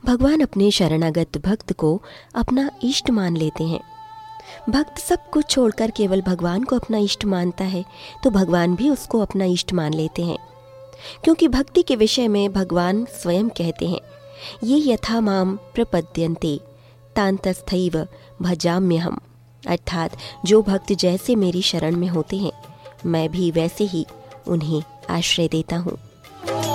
भगवान अपने शरणागत भक्त को अपना इष्ट मान लेते हैं। भक्त सब कुछ छोड़कर केवल भगवान को अपना इष्ट मानता है, तो भगवान भी उसको अपना इष्ट मान लेते हैं, क्योंकि भक्ति के विषय में भगवान स्वयं कहते हैं, ये यथा माम प्रपद्यन्ते तान्तस्थैव भजाम्यहम्। अर्थात जो भक्त जैसे मेरी शरण में होते हैं, मैं भी वैसे ही उन्हें आश्रय देता हूँ।